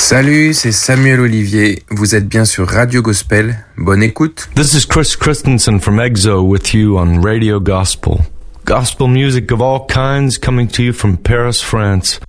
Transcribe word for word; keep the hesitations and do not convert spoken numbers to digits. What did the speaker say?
Salut, c'est Samuel Olivier. Vous êtes bien sur Radio Gospel. Bonne écoute. This is Chris Christensen from EXO with you on Radio Gospel. Gospel music of all kinds coming to you from Paris, France.